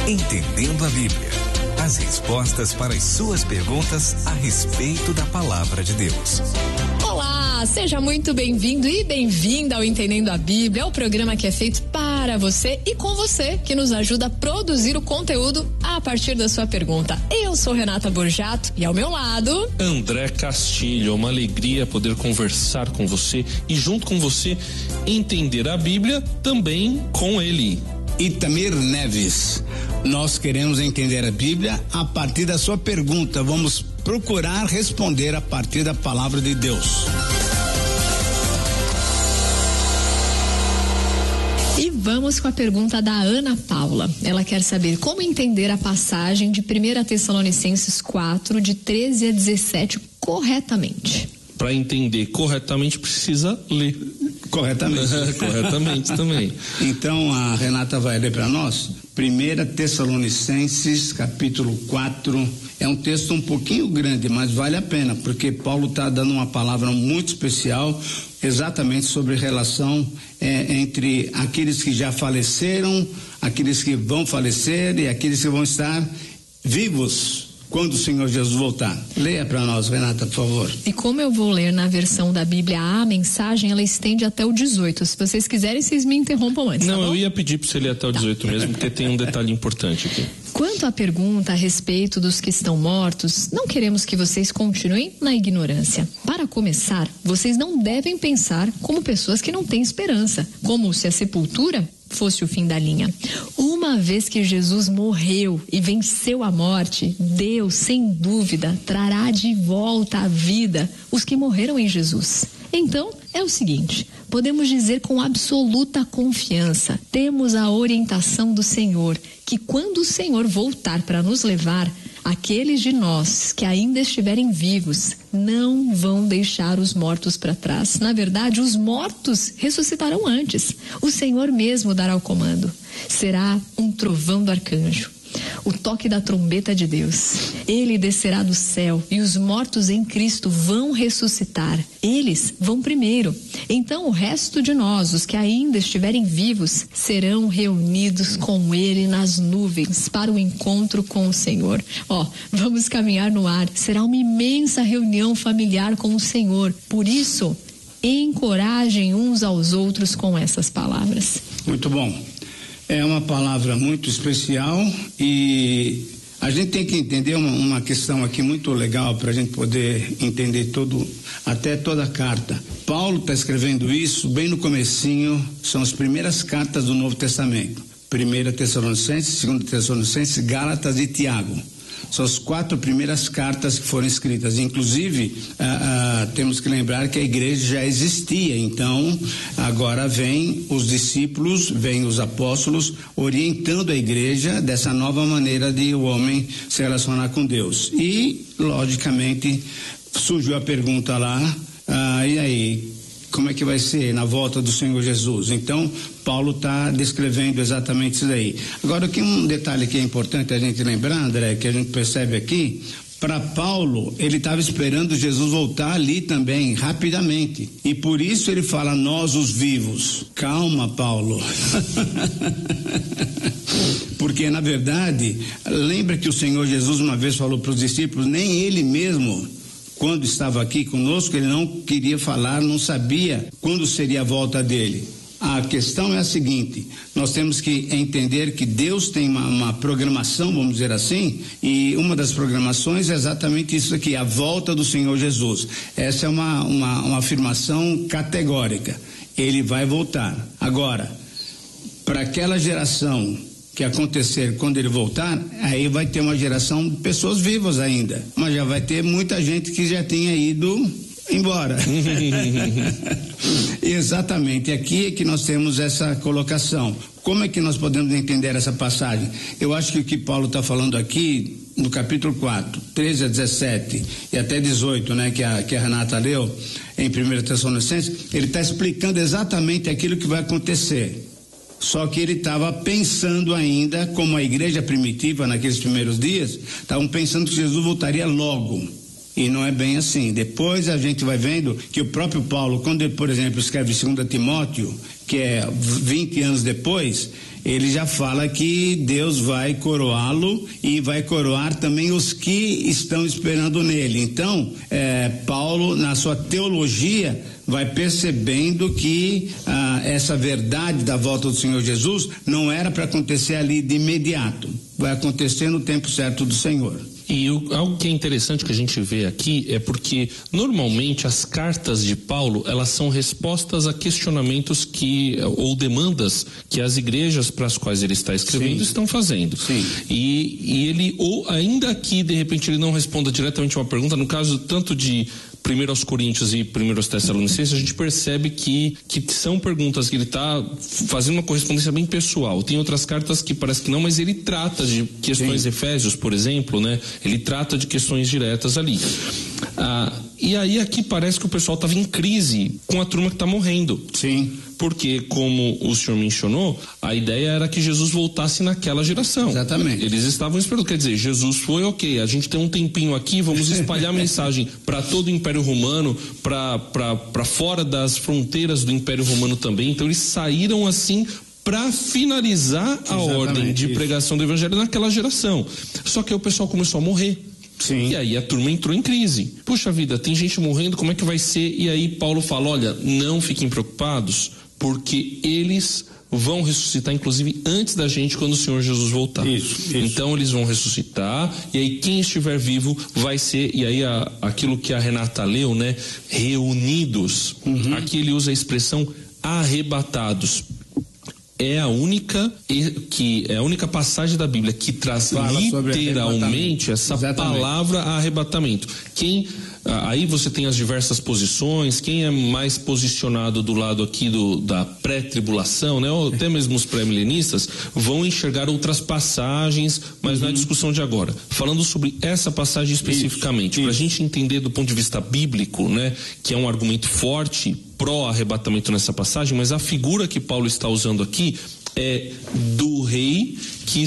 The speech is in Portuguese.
Entendendo a Bíblia. As respostas para as suas perguntas a respeito da Palavra de Deus. Olá, seja muito bem-vindo e bem-vinda ao Entendendo a Bíblia. É o programa que é feito para você e com você, que nos ajuda a produzir o conteúdo a partir da sua pergunta. Eu sou Renata Borjato e ao meu lado... André Castilho. É uma alegria poder conversar com você e junto com você entender a Bíblia também com ele. Itamir Neves. Nós queremos entender a Bíblia a partir da sua pergunta. Vamos procurar responder a partir da palavra de Deus. E vamos com a pergunta da Ana Paula. Ela quer saber como entender a passagem de 1 Tessalonicenses 4, de 13 a 17, corretamente. Para entender corretamente, precisa ler. Corretamente. Corretamente também. Então a Renata vai ler para nós 1 Tessalonicenses capítulo 4. É um texto um pouquinho grande, mas vale a pena, porque Paulo está dando uma palavra muito especial exatamente sobre relação entre aqueles que já faleceram, aqueles que vão falecer e aqueles que vão estar vivos quando o Senhor Jesus voltar. Leia para nós, Renata, por favor. E como eu vou ler na versão da Bíblia a mensagem, ela estende até o 18. Se vocês quiserem, vocês me interrompam antes. Não, tá bom? Eu ia pedir para você ler até o 18 mesmo, porque tem um detalhe importante aqui. Quanto à pergunta a respeito dos que estão mortos, não queremos que vocês continuem na ignorância. Para começar, vocês não devem pensar como pessoas que não têm esperança, como se a sepultura fosse o fim da linha. Uma vez que Jesus morreu e venceu a morte, Deus, sem dúvida, trará de volta à vida os que morreram em Jesus. Então, é o seguinte, podemos dizer com absoluta confiança, temos a orientação do Senhor, que quando o Senhor voltar para nos levar, aqueles de nós que ainda estiverem vivos não vão deixar os mortos para trás. Na verdade, os mortos ressuscitarão antes. O Senhor mesmo dará o comando. Será um trovão do arcanjo, o toque da trombeta de Deus. Ele descerá do céu e os mortos em Cristo vão ressuscitar. Eles vão primeiro. Então o resto de nós, os que ainda estiverem vivos, serão reunidos com Ele nas nuvens para o encontro com o Senhor. Vamos caminhar no ar. Será uma imensa reunião familiar com o Senhor. Por isso, encorajem uns aos outros com essas palavras. Muito bom. É uma palavra muito especial e a gente tem que entender uma questão aqui muito legal para a gente poder entender até toda a carta. Paulo está escrevendo isso bem no comecinho, são as primeiras cartas do Novo Testamento. 1 Tessalonicenses, 2 Tessalonicenses, Gálatas e Tiago. São as 4 primeiras cartas que foram escritas. Inclusive, temos que lembrar que a igreja já existia. Então, agora vem os discípulos, vem os apóstolos, orientando a igreja dessa nova maneira de o homem se relacionar com Deus. E, logicamente, surgiu a pergunta lá, e aí? Como é que vai ser na volta do Senhor Jesus? Então, Paulo está descrevendo exatamente isso daí. Agora, aqui um detalhe que é importante a gente lembrar, André, que a gente percebe aqui, para Paulo, ele estava esperando Jesus voltar ali também, rapidamente. E por isso ele fala, nós os vivos. Calma, Paulo. Porque, na verdade, lembra que o Senhor Jesus uma vez falou para os discípulos, nem ele mesmo, quando estava aqui conosco, ele não queria falar, não sabia quando seria a volta dele. A questão é a seguinte, nós temos que entender que Deus tem uma programação, vamos dizer assim, e uma das programações é exatamente isso aqui, a volta do Senhor Jesus. Essa é uma afirmação categórica, ele vai voltar. Agora, para aquela geração que acontecer quando ele voltar, aí vai ter uma geração de pessoas vivas ainda, mas já vai ter muita gente que já tenha ido embora. Exatamente, aqui é que nós temos essa colocação. Como é que nós podemos entender essa passagem? Eu acho que o que Paulo está falando aqui, no capítulo 4, 13 a 17 e até 18, né, que a Renata leu em 1 Tessalonicenses, ele está explicando exatamente aquilo que vai acontecer. Só que ele estava pensando ainda, como a igreja primitiva naqueles primeiros dias, estavam pensando que Jesus voltaria logo. E não é bem assim. Depois a gente vai vendo que o próprio Paulo, quando ele, por exemplo, escreve 2 Timóteo, que é 20 anos depois, ele já fala que Deus vai coroá-lo e vai coroar também os que estão esperando nele. Então, Paulo, na sua teologia, vai percebendo que essa verdade da volta do Senhor Jesus não era para acontecer ali de imediato, vai acontecer no tempo certo do Senhor. E algo que é interessante que a gente vê aqui é porque normalmente as cartas de Paulo, elas são respostas a questionamentos ou demandas que as igrejas para as quais ele está escrevendo Sim. estão fazendo. Sim. E ele, ou ainda que de repente ele não responda diretamente uma pergunta, no caso tanto de 1 aos Coríntios e 1 aos Tessalonicenses, a gente percebe que são perguntas que ele está fazendo uma correspondência bem pessoal. Tem outras cartas que parece que não, mas ele trata de questões Sim. Efésios, por exemplo, né? Ele trata de questões diretas ali. E aí aqui parece que o pessoal estava em crise com a turma que está morrendo. Sim. Porque, como o senhor mencionou, a ideia era que Jesus voltasse naquela geração. Exatamente. Eles estavam esperando, quer dizer, Jesus foi, ok, a gente tem um tempinho aqui, vamos espalhar a mensagem para todo o Império Romano, para fora das fronteiras do Império Romano também. Então eles saíram assim para finalizar a ordem de pregação do Evangelho naquela geração. Só que aí o pessoal começou a morrer. Sim. E aí a turma entrou em crise. Puxa vida, tem gente morrendo, como é que vai ser? E aí Paulo fala, olha, não fiquem preocupados, porque eles vão ressuscitar, inclusive, antes da gente, quando o Senhor Jesus voltar. Isso. Então eles vão ressuscitar, e aí quem estiver vivo vai ser, e aí aquilo que a Renata leu, né? Reunidos. Uhum. Aqui ele usa a expressão arrebatados. É a única passagem da Bíblia que traz literalmente essa Exatamente. Palavra arrebatamento. Aí você tem as diversas posições, quem é mais posicionado do lado aqui da pré-tribulação, né? Ou até mesmo os pré-milenistas vão enxergar outras passagens, mas não é a discussão de agora. Falando sobre essa passagem especificamente, para a gente entender do ponto de vista bíblico, né? Que é um argumento forte pró-arrebatamento nessa passagem, mas a figura que Paulo está usando aqui é do rei que